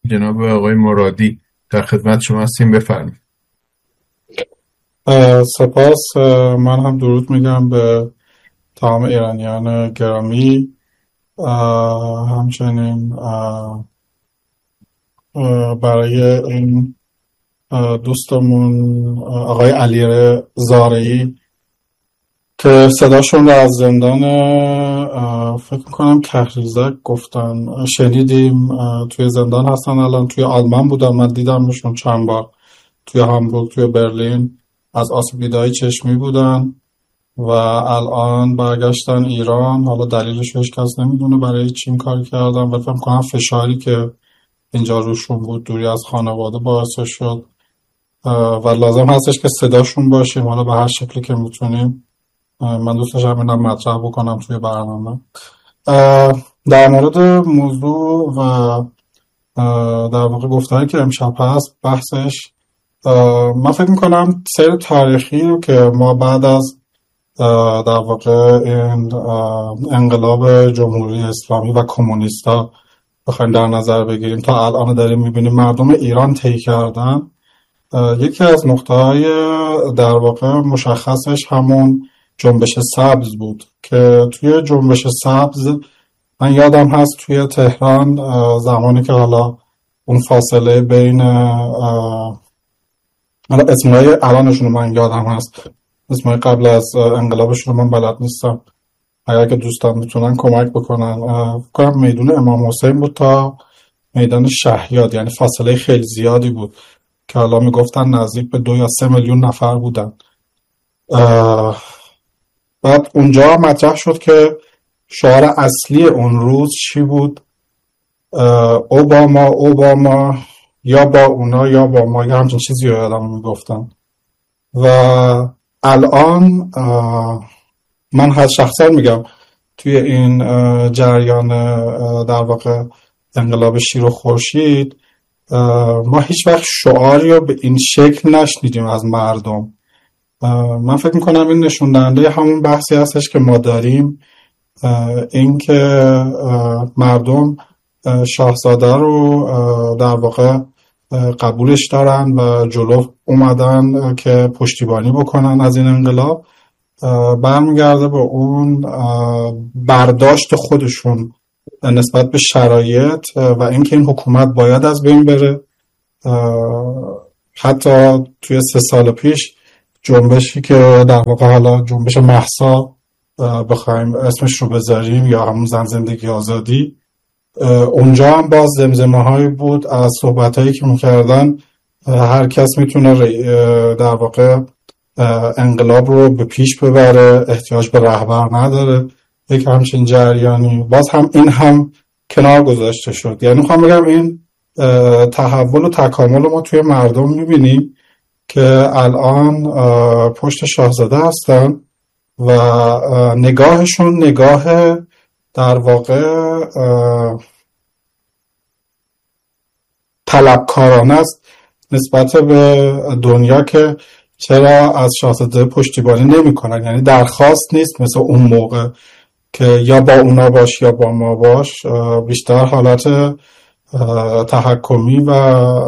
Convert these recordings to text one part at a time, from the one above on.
جناب آقای مرادی در خدمت شما هستیم، بفرمایید. سپاس. من هم درود میگم به تمام ایرانیان گرامی. همچنین برای این دوستمون آقای علی زارعی که صداشون رو از زندان فکر میکنم کهریزک گفتن شنیدیم، توی زندان هستن الان. توی آلمان بودن، من دیدمشون چند بار، توی هامبورگ، توی برلین، از آسیب‌دیده‌های چشمی بودن و الان برگشتن ایران. حالا دلیلش هیچ کس نمیدونه برای چی این کار کردن، ولی فکر میکنم فشاری که اینجا روشون بود، دوری از خانواده، باعث شد و لازم هستش که صداشون باشیم، حالا به هر شکلی که میتونیم. من دوست داشتم اینم مطرح بکنم توی برنامه. در مورد موضوع و در واقع گفتاری که امشب هست، بحثش من فکر میکنم سیر تاریخی رو که ما بعد از در واقع این انقلاب جمهوری اسلامی و کمونیستا بخوایم در نظر بگیریم تا الان داریم میبینیم مردم ایران طی کردن، یکی از نقطه‌های در واقع مشخصش همون جنبش سبز بود که توی جنبش سبز من یادم هست توی تهران زمانی که حالا اون فاصله بین اسمای الانشون من یادم هست، اسمای قبل از انقلابشون من بلد نیستم، اگر که دوستان میتونن کمک بکنن. کنم میدون امام حسین بود تا میدان شهیاد، یعنی فاصله خیلی زیادی بود که حالا میگفتن نزدیک به 2 یا 3 میلیون نفر بودن. بعد اونجا مطرح شد که شعار اصلی اون روز چی بود؟ اوباما یا با اونا یا با ما، یا همچین چیزی رو یادم میگفتن. و الان من شخصا میگم توی این جریان در واقع انقلاب شیر و خورشید ما هیچ وقت شعاری رو به این شکل نشنیدیم از مردم. من فکر میکنم این نشون دهنده همون بحثی هستش که ما داریم، این که مردم شاهزاده رو در واقع قبولش دارن و جلو اومدن که پشتیبانی بکنن از این انقلاب. برمیگرده به اون برداشت خودشون نسبت به شرایط و اینکه این حکومت باید از بین بره. حتی توی 3 سال پیش جنبشی که در واقع حالا جنبش مهسا بخوایم اسمش رو بذاریم، یا همون زن زندگی آزادی، اونجا هم باز زمزمه هایی بود از صحبت هایی که میکردن هر کس میتونه در واقع انقلاب رو به پیش ببره، احتیاج به رهبر نداره، یک همچین جریانی. باز هم این هم کنار گذاشته شد. یعنی میخوام بگم این تحول و تکامل ما توی مردم میبینیم که الان پشت شاهزاده هستن و نگاهشون نگاه در واقع طلبکارانه است نسبت به دنیا که چرا از شاهزاده پشتیبانی نمی کنن. یعنی درخواست نیست مثل اون موقع که یا با اونا باش یا با ما باش، بیشتر حالت تحکمی و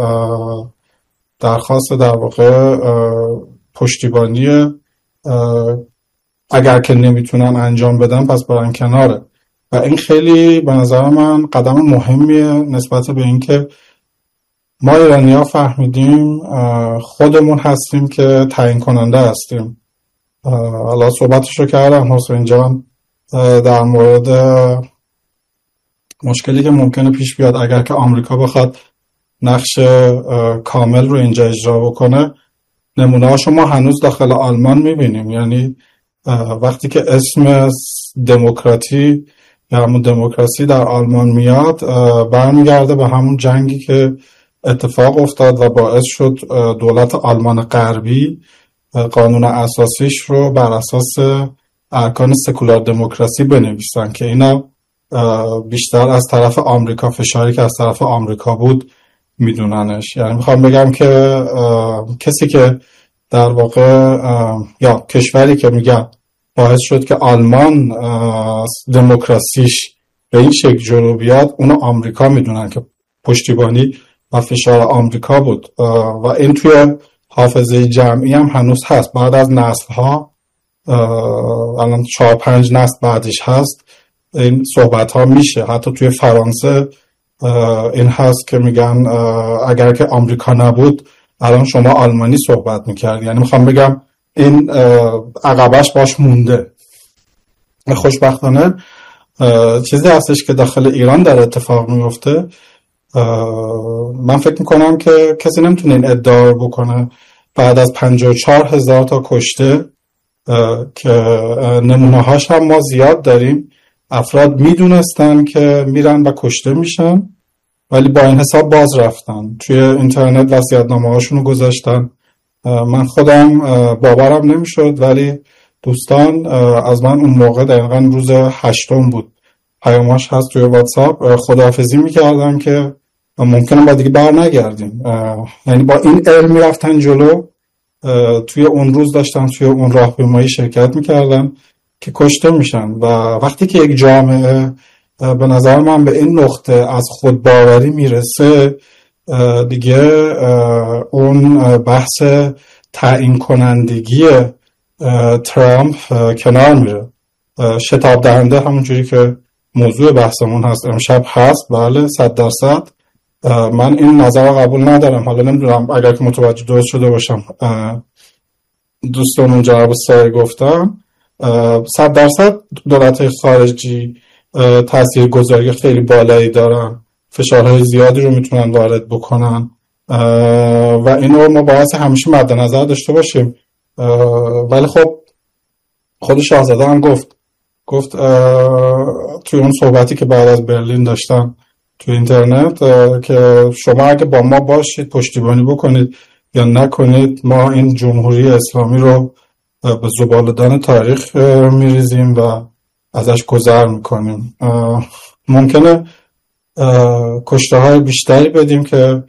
درخواست در واقع پشتیبانی اگر که نمیتونن انجام بدن پس برن کناره. و این خیلی به نظر من قدم مهمیه نسبت به این که ما ایرانی‌ها فهمیدیم خودمون هستیم که تعیین کننده هستیم. حالا صحبتشو کردم حسین جان در مورد مشکلی که ممکنه پیش بیاد اگر که آمریکا بخواد نقش کامل رو اینجا اجرا بکنه. نمونه هاشو ما هنوز داخل آلمان میبینیم. یعنی وقتی که اسم دموکراتی یا همون دموکراسی در آلمان میاد، برمیگرده به همون جنگی که اتفاق افتاد و باعث شد دولت آلمان غربی قانون اساسیش رو بر اساس ارکان سکولار دموکراسی بنویسن که اینا بیشتر از طرف آمریکا، فشاری که از طرف آمریکا بود میدوننش. یعنی میخوام بگم که کسی که در واقع یا کشوری که میگم باعث شد که آلمان دموکراسیش به این شکل جلو بیاد، اونو آمریکا میدونن که پشتیبانی و فشار آمریکا بود و این توی حافظه جمعی هم هنوز هست. بعد از نسل‌ها، الان 4-5 نسل بعدش هست، این صحبت ها میشه. حتی توی فرانسه این هست که میگن اگر که آمریکا نبود الان شما آلمانی صحبت میکرد. یعنی میخوام بگم این عقبش باش مونده. خوشبختانه چیزی هستش که داخل ایران در اتفاق میفته. من فکر میکنم که کسی نمیتونه این ادعا بکنه بعد از 54,000 تا کشته که نمونه هاش هم ما زیاد داریم، افراد میدونستن که میرن و کشته میشن ولی با این حساب باز رفتن، توی اینترنت وصیت‌نامه هاشونو گذاشتن. من خودم باورم نمیشد ولی دوستان از من اون موقع دقیقا روز 8 بود، پیاماش هست توی واتساپ، خداحافظی میکردن که ممکنه با دیگه بر نگردیم. یعنی با این علم میرفتن جلو، توی اون روز داشتن توی اون راهپیمایی شرکت میکردن که کشته میشن. و وقتی که یک جامعه به نظر من به این نقطه از خود باوری میرسه، دیگه اون بحث تعیین کنندگی ترامپ کنار میره. شتاب دهنده همونجوری که موضوع بحثمون هست امشب هست، بله 100%. من این نظر رو قبول ندارم. حالا نمیدونم اگر که متوجه درست شده باشم، دوستان جناب سایه گفتن 100% دولت خارجی تاثیرگذاری خیلی بالایی دارن، فشارهای زیادی رو میتونن وارد بکنن و اینو ما باید همیشه مد نظر داشته باشیم. ولی خب خود شاهزاده هم گفت توی اون صحبتی که بعد از برلین داشتن توی اینترنت که شما اگه با ما باشید پشتیبانی بکنید یا نکنید، ما این جمهوری اسلامی رو به زباله‌دان تاریخ میریزیم و ازش گذر میکنیم. ممکنه کشته های بیشتری بدیم که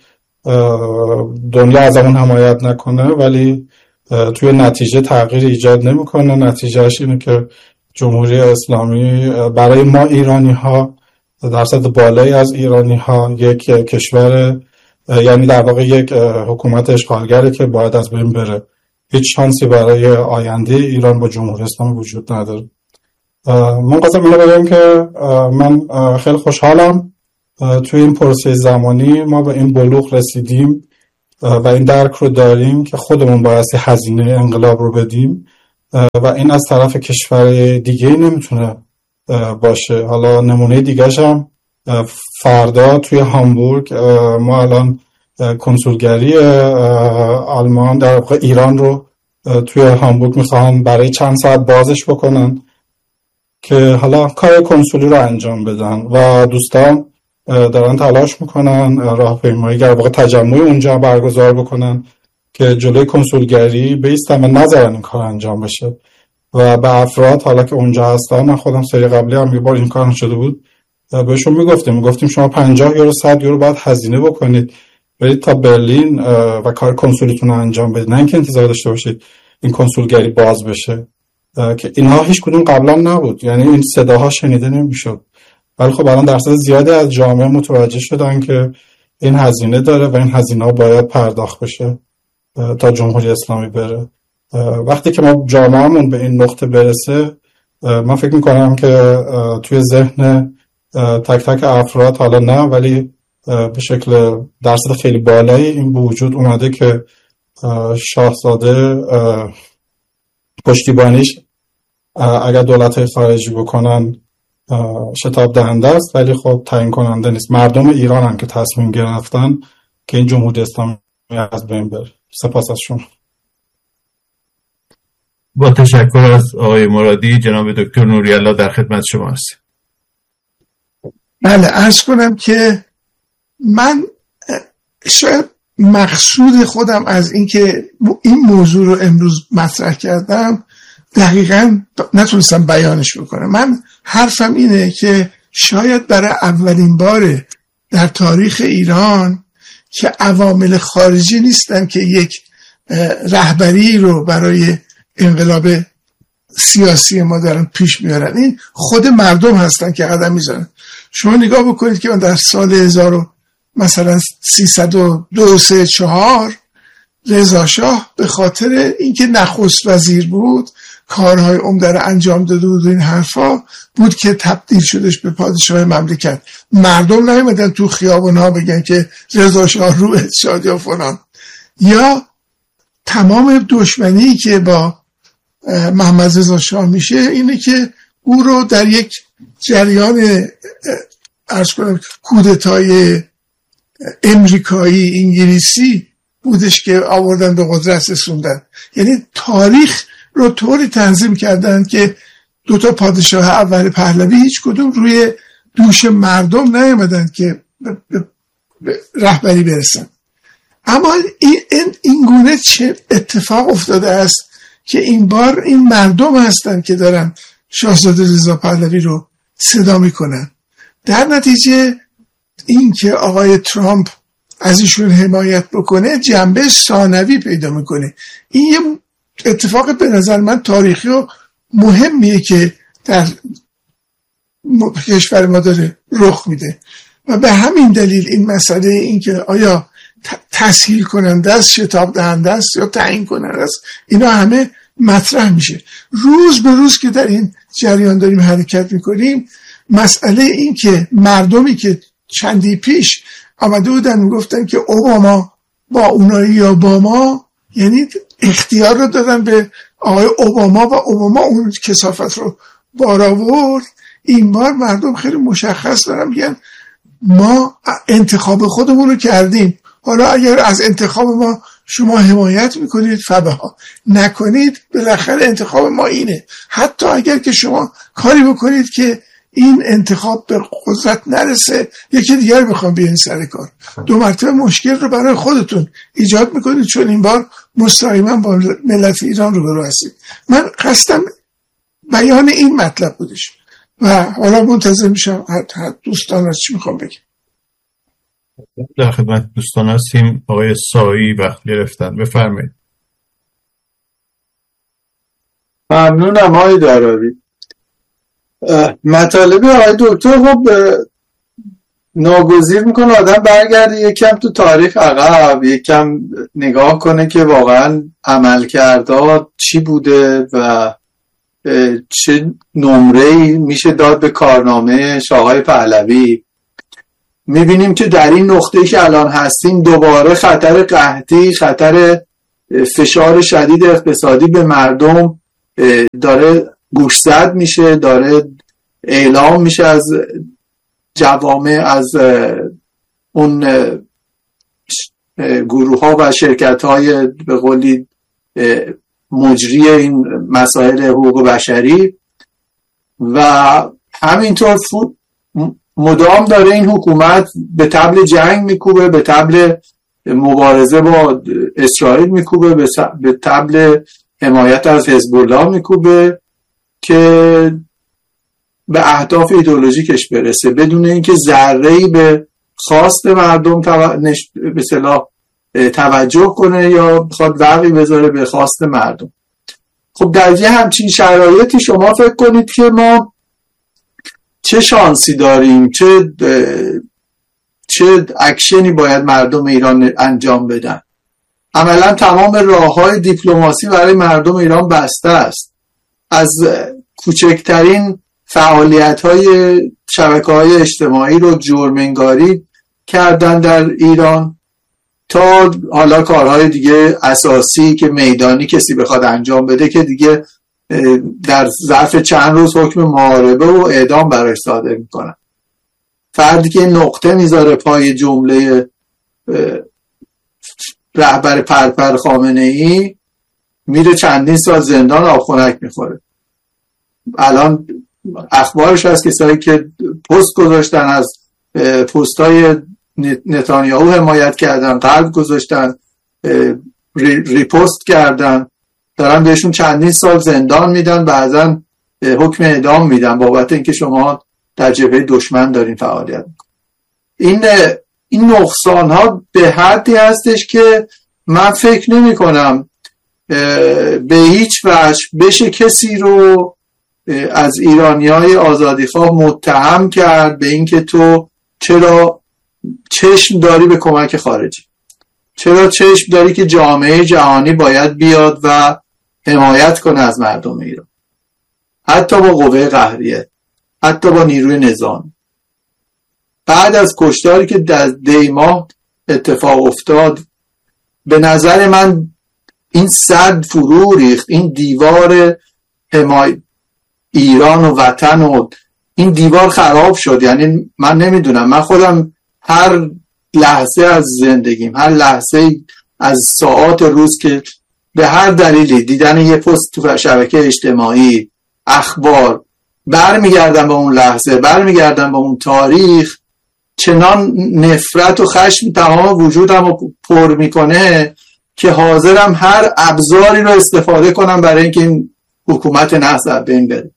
دنیا از اون حمایت نکنه ولی توی نتیجه تغییر ایجاد نمیکنه. نتیجهش اینه که جمهوری اسلامی برای ما ایرانی ها، درصد بالایی از ایرانی ها، یک کشور، یعنی در واقع یک حکومت اشغالگره که باید از بین بره. هیچ شانسی برای آینده ایران با جمهوری اسلامی وجود نداره. من قصدم اینو بگم که من خیلی خوشحالم توی این پروسه زمانی ما به این بلوغ رسیدیم و این درک رو داریم که خودمون بایستی هزینه انقلاب رو بدیم و این از طرف کشور دیگه نمیتونه باشه. حالا نمونه دیگه‌ش هم فردا توی هامبورگ ما الان کنسولگری آلمان در واقع ایران رو توی هامبورگ میخوان برای چند ساعت بازش بکنن که حالا کار کنسولی رو انجام بدن و دوستان دارن تلاش میکنن راهپیمایی در واقع تجمع اونجا برگزار بکنن که جلوی کنسولگری بیستن و نذارن این کار انجام بشه و به افراد حالا که اونجا هستن، من خودم سری قبلی هم یه بار این کار شده بود، بهشون میگفتیم شما 50 یورو 100 یورو باید هزینه بکنید برید تا برلین و کار کنسولیتون رو انجام بدید، نه اینکه انتظار داشته باشید این کنسولگری باز بشه که اینها هیچ کدوم قبلا نبود. یعنی این صداها شنیده نمیشد. ولی خب الان درصد زیادی از جامعه متوجه شدن که این هزینه داره و این هزینه ها باید پرداخت بشه تا جمهوری اسلامی بره. وقتی که ما جامعهمون به این نقطه برسه، من فکر میکنم که توی ذهن تک تک افراد، حالا نه ولی به شکل درصد خیلی بالایی این به وجود اومده که شاهزاده پشتیبانیش اگر دولت‌های خارجی بکنن شتاب دهنده است ولی خب تعیین کننده نیست. مردم ایران هم که تصمیم گرفتن که این جمهوری اسلامی از بین بره. سپاس از شما. با تشکر از آقای مرادی، جناب دکتر نوری‌الله در خدمت شما هستیم. بله، عرض کنم که من شاید مقصود خودم از اینکه این موضوع رو امروز مطرح کردم دقیقاً نتونستم بیانش بکنم. من حرفم اینه که شاید برای اولین بار در تاریخ ایران که عوامل خارجی نیستن که یک رهبری رو برای انقلاب سیاسی ما دارن پیش میارن، این خود مردم هستن که قدم میزنن. شما نگاه بکنید که من در سال مثلا 302 3 4 رضا شاه به خاطر اینکه نخست وزیر بود، کارهای عمده رو انجام داده بود و این حرفا بود که تبدیل شدش به پادشاه مملکت. مردم نیومدن تو خیابونها بگن که رضا شاه روحت شاد یا فلان. یا تمام دشمنی که با محمد رضا شاه میشه اینه که او رو در یک جریان عرض کنم کودتای امریکایی انگلیسی بودش که آوردن به قدرت رسوندن. یعنی تاریخ رو طوری تنظیم کردن که دوتا پادشاه اول پهلوی هیچ کدوم روی دوش مردم نیامدن که به رهبری برسن. اما این گونه چه اتفاق افتاده است که این بار این مردم هستن که دارن شاهزاده رضا پهلوی رو صدا میکنن. در نتیجه این که آقای ترامپ از ایشون حمایت بکنه جنبه ثانوی پیدا میکنه. این یه اتفاق به نظر من تاریخی و مهمیه که در کشور ما داره رخ میده و به همین دلیل این مسئله این که آیا تسهیل کننده است، شتاب دهنده است یا تعیین کننده است، اینا همه مطرح میشه. روز به روز که در این جریان داریم حرکت میکنیم، مسئله این که مردمی که چندی پیش آمده بودن میگفتن که اوباما با اونایی یا با ما، یعنی اختیار رو دادن به آقای اوباما و اوباما اون کثافت رو بار آورد. این بار مردم خیلی مشخص دارن میگن ما انتخاب خودمون رو کردیم، حالا اگر از انتخاب ما شما حمایت میکنید فبها، نکنید بالاخره انتخاب ما اینه. حتی اگر که شما کاری بکنید که این انتخاب به قدرت نرسه، یکی دیگر بخوام بیاین سر کار، دو مرتبه مشکل رو برای خودتون ایجاد میکنید، چون این بار مستقیما با ملت ایران روبرو هستید. من قصدم بیان این مطلب بودش و حالا منتظر میشم دوستان از چی میخوام بگم. در خدمت دوستان هستیم. آقای سایی وقت گرفتن، بفرمایید. ممنونم آقای داراوی. مطالب آقای دکتر خب ناگزیر میکنه آدم برگرده یکم تو تاریخ عقب، یکم نگاه کنه که واقعا عملکردها چی بوده و چه نمره‌ای میشه داد به کارنامه شاه‌های پهلوی. میبینیم که در این نقطه‌ای که الان هستیم دوباره خطر قحطی، خطر فشار شدید اقتصادی به مردم داره گوشزد میشه، داره اعلام میشه از جوامع، از اون گروه ها و شرکت های به قولی مجری این مسائل حقوق بشری و همینطور مدام داره این حکومت به طبل جنگ میکوبه، به طبل مبارزه با اسرائیل میکوبه، به طبل حمایت از حزب الله میکوبه که به اهداف ایدئولوژیکش برسه بدون اینکه ذره‌ای به خواست مردم به اصطلاح توجه کنه یا بخواد وقعی بذاره به خواست مردم. خب در یه همچین شرایطی شما فکر کنید که ما چه شانسی داریم، چه اکشنی باید مردم ایران انجام بدن؟ عملا تمام راه‌های دیپلماسی برای مردم ایران بسته است. از کوچکترین فعالیت‌های شبکه‌های اجتماعی رو جرم‌انگاری کردن در ایران تا حالا کارهای دیگه اساسی که میدانی کسی بخواد انجام بده که دیگه در ظرف چند روز حکم محاربه و اعدام براش صادر میکنن. فردی که نقطه میذاره پای جمله رهبر پرپر خامنه‌ای میره چندین سال زندان آبخنک میخوره. الان اخبارش هست کسایی که پست گذاشتن از پستای نتانیاهو حمایت کردن، قلب گذاشتن، ریپوست کردن، دارن بهشون چندین سال زندان میدن، بعضا حکم اعدام میدن بابت اینکه شما در جبهه دشمن دارین فعالیت میکنین. این نقصان ها به حدی هستش که من فکر نمی کنم به هیچ وجه بشه کسی رو از ایرانیای آزادیخواه متهم کرد به اینکه تو چرا چشم داری به کمک خارجی؟ چرا چشم داری که جامعه جهانی باید بیاد و حمایت کنه از مردم ایران، حتی با قوه قهریه، حتی با نیروی نظامی؟ بعد از کشتاری که در دیماه اتفاق افتاد، به نظر من این سد فرو ریخت، این دیوار حمایت ایران و وطن و این دیوار خراب شد. یعنی من نمیدونم، من خودم هر لحظه از زندگیم، هر لحظه از ساعات روز که به هر دلیلی دیدن یه پست تو شبکه اجتماعی، اخبار، برمیگردم به اون لحظه، برمیگردم به اون تاریخ، چنان نفرت و خشم تمام وجودم رو پر میکنه که حاضرم هر ابزاری رو استفاده کنم برای اینکه این حکومت نحس از بین بره.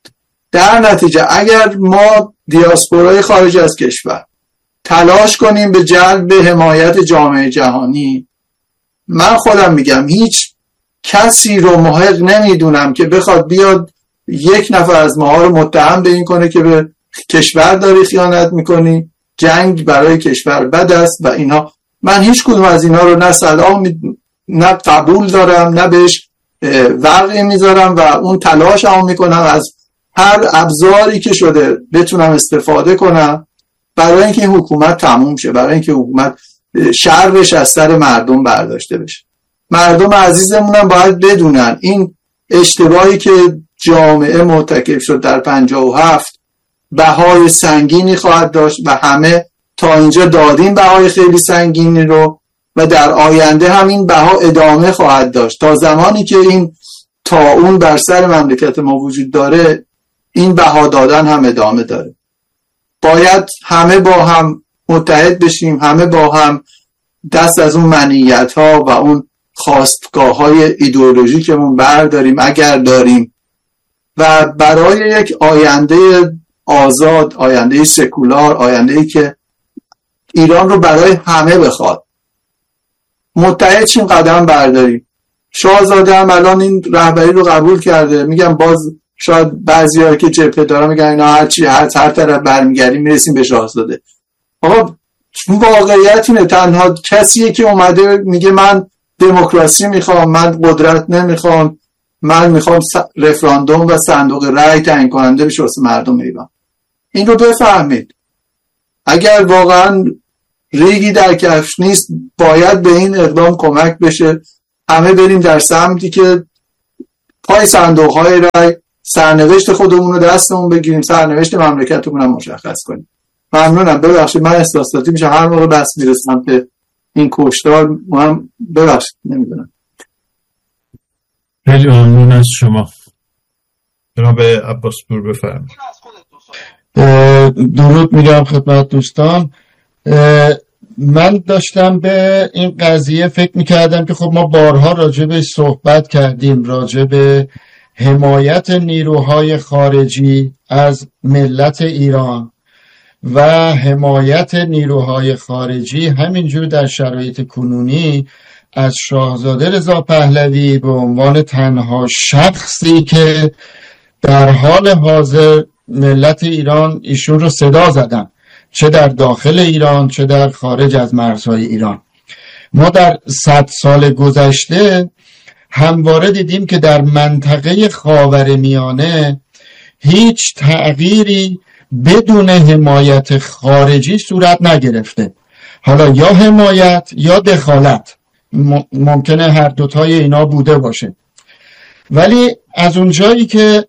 در نتیجه اگر ما دیاسپورای خارج از کشور تلاش کنیم به جلب حمایت جامعه جهانی، من خودم میگم هیچ کسی رو محق نمیدونم که بخواد بیاد یک نفر از ماها رو متهم به این کنه که به کشور داری خیانت میکنی، جنگ برای کشور بد است و اینا. من هیچ کدوم از اینا رو نه سلام نه قبول دارم، نه بهش وقعی میذارم و اون تلاش هم میکنم از هر ابزاری که شده بتونم استفاده کنم برای اینکه این حکومت تموم شه، برای اینکه حکومت شرش از سر مردم برداشته بشه. مردم عزیزمونم باید بدونن این اشتباهی که جامعه مرتکب شد در 57 بهای سنگینی خواهد داشت و همه تا اینجا دادیم بهای خیلی سنگینی رو و در آینده هم این بها ادامه خواهد داشت. تا زمانی که این طاعون بر سر مملکت ما وجود داره، این بها دادن هم ادامه داره. باید همه با هم متحد بشیم، همه با هم دست از اون منیت ها و اون خواستگاه های ایدئولوژیکمون برداریم اگر داریم و برای یک آینده آزاد، آینده سکولار، آینده‌ای که ایران رو برای همه بخواد، متحد چیم قدم برداریم. شاهزاده هم الان این رهبری رو قبول کرده. میگم باز شاید بعضی‌ها که جبهه دارن میگن اینا هر طرف برمیگردیم میرسیم به شاهزاده. آقا واقعیت اینه، تنها کسیه که اومده میگه من دموکراسی میخوام، من قدرت نمیخوام، من میخوام رفراندوم و صندوق رای تعیین کننده بشه واسه مردم ایران. این رو بفهمید. اگر واقعا ریگی در کفش نیست باید به این اقدام کمک بشه. همه بریم در سمتی که پای صندوق های رای سرنوشت خودمون رو دستمون بگیریم، سرنوشت مملکتمون رو مشخص کنیم. ممنونم. ببخشید من احساساتی میشم هر موقع بس میرسم به این کشتار. من ببخشید نمیدونم. خیلی ممنون از شما. جناب عباس پور بفرمایید. درود میگم خدمت دوستان. من داشتم به این قضیه فکر میکردم که خب ما بارها راجع به صحبت کردیم، راجع به حمایت نیروهای خارجی از ملت ایران و حمایت نیروهای خارجی همینجور در شرایط کنونی از شاهزاده رضا پهلوی به عنوان تنها شخصی که در حال حاضر ملت ایران ایشون رو صدا زدن، چه در داخل ایران چه در خارج از مرزهای ایران. ما در 100 سال گذشته همواره دیدیم که در منطقه خاورمیانه هیچ تغییری بدون حمایت خارجی صورت نگرفته. حالا یا حمایت یا دخالت، ممکنه هر دوتای اینا بوده باشه. ولی از اونجایی که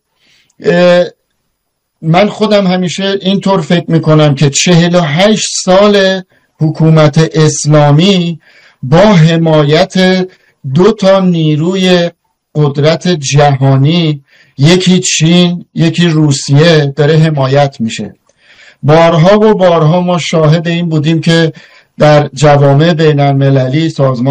من خودم همیشه اینطور فکر میکنم که 48 سال حکومت اسلامی با حمایت 2 نیروی قدرت جهانی، یکی چین یکی روسیه، داره حمایت میشه. بارها و بارها ما شاهد این بودیم که در جوامع بین المللی،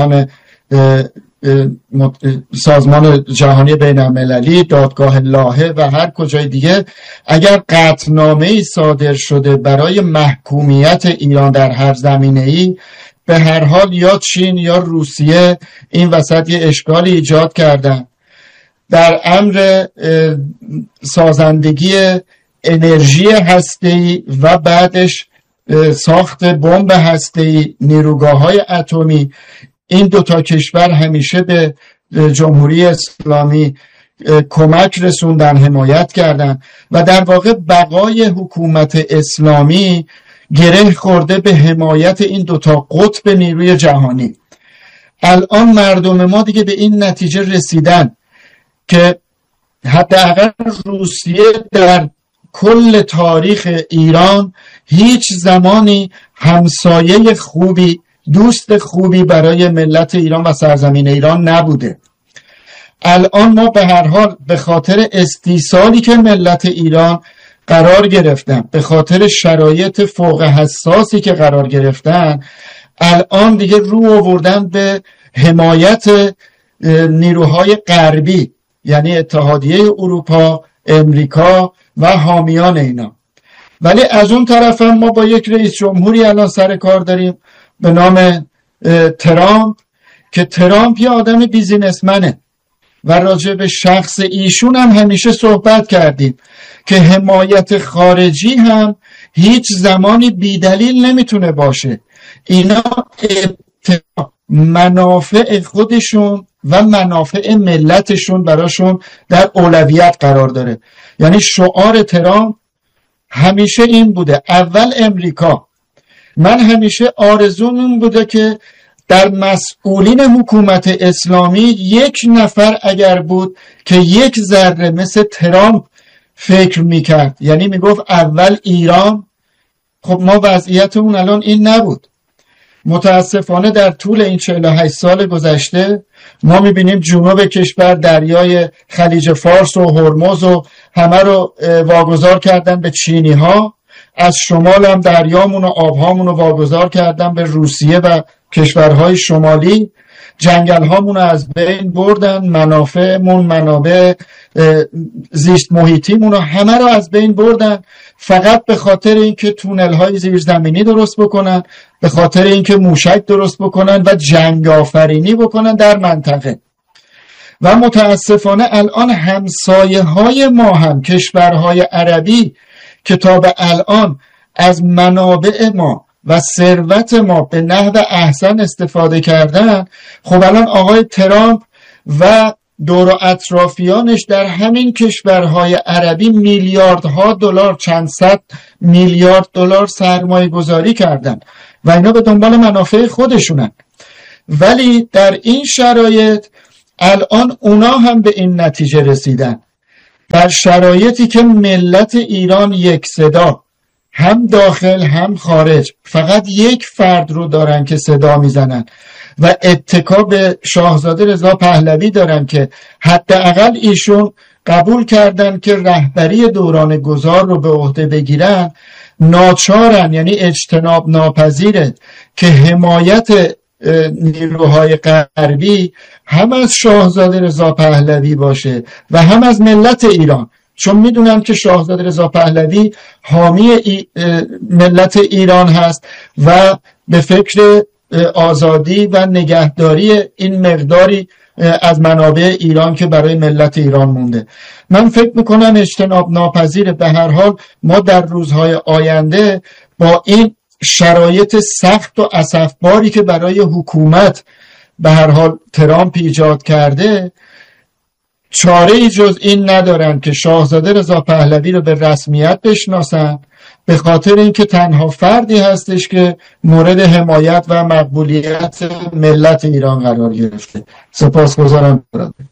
سازمان جهانی بین المللی، دادگاه لاهه و هر کجای دیگه اگر قطعنامه‌ای صادر شده برای محکومیت ایران در هر زمینه‌ای، به هر حال یا چین یا روسیه این وسط یه اشکالی ایجاد کردن. در امر سازندگی انرژی هسته‌ای و بعدش ساخت بمب هسته‌ای، نیروگاه‌های اتمی، این دوتا کشور همیشه به جمهوری اسلامی کمک رسوندن، حمایت کردن و در واقع بقای حکومت اسلامی گره خورده به حمایت این دوتا قطب نیروی جهانی. الان مردم ما دیگه به این نتیجه رسیدن که حداقل روسیه در کل تاریخ ایران هیچ زمانی همسایه خوبی، دوست خوبی برای ملت ایران و سرزمین ایران نبوده. الان ما به هر حال به خاطر استیصالی که ملت ایران قرار گرفتن، به خاطر شرایط فوق حساسی که قرار گرفتن، الان دیگه رو آوردن به حمایت نیروهای غربی، یعنی اتحادیه اروپا، امریکا و حامیان اینا. ولی از اون طرف هم ما با یک رئیس جمهوری الان سر کار داریم به نام ترامپ که ترامپ یه آدم بیزینسمنه و راجع به شخص ایشون هم همیشه صحبت کردیم که حمایت خارجی هم هیچ زمانی بیدلیل نمیتونه باشه. اینا منافع خودشون و منافع ملتشون براشون در اولویت قرار داره. یعنی شعار ترامپ همیشه این بوده، اول امریکا. من همیشه آرزوم این بوده که در مسئولین حکومت اسلامی یک نفر اگر بود که یک ذره مثل ترامپ فکر میکرد، یعنی میگفت اول ایران، خب ما وضعیتمون الان این نبود. متاسفانه در طول این 48 سال گذشته ما میبینیم جنوب کشور دریای خلیج فارس و هرمز و همه رو واگذار کردن به چینی ها، از شمال هم دریامون و آبهامون رو واگذار کردن به روسیه و کشورهای شمالی، جنگل هامون رو از بین بردن، منافعمون، منابع زیست محیطیمون رو همه رو از بین بردن، فقط به خاطر اینکه تونل های زیرزمینی درست بکنن، به خاطر اینکه موشک درست بکنن و جنگ آفرینی بکنن در منطقه. و متاسفانه الان همسایه های ما هم، کشورهای عربی که تا به الان از منابع ما و ثروت ما به نحو احسن استفاده کردن، خب الان آقای ترامپ و دور و اطرافیانش در همین کشورهای عربی میلیاردها دلار، چند صد میلیارد دلار سرمایه گذاری کردن و اینا به دنبال منافع خودشونن. ولی در این شرایط الان اونا هم به این نتیجه رسیدن، در شرایطی که ملت ایران یک صدا، هم داخل هم خارج، فقط یک فرد رو دارن که صدا میزنن و اتکا به شاهزاده رضا پهلوی دارن که حداقل ایشون قبول کردن که رهبری دوران گذار رو به عهده بگیرن، ناچارن، یعنی اجتناب ناپذیره که حمایت نیروهای غربی هم از شاهزاده رضا پهلوی باشه و هم از ملت ایران، چون میدونم که شاهزاده رضا پهلوی حامی ملت ایران هست و به فکر آزادی و نگهداری این مقداری از منابع ایران که برای ملت ایران مونده. من فکر میکنم اجتناب ناپذیره. به هر حال ما در روزهای آینده با این شرایط سخت و اسفباری که برای حکومت به هر حال ترامپ ایجاد کرده، چاره ای جز این ندارن که شاهزاده رضا پهلوی رو به رسمیت بشناسن، به خاطر اینکه تنها فردی هستش که مورد حمایت و مقبولیت ملت ایران قرار گرفته. سپاسگزارم.